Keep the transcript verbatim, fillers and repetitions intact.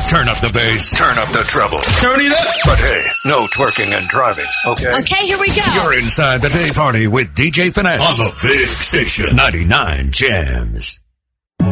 Turn up the bass. Turn up the treble. Turn it up. But hey, no twerking and driving, okay? Okay, here we go. You're inside the day party with D J Finesse on the big station, ninety-nine Jams.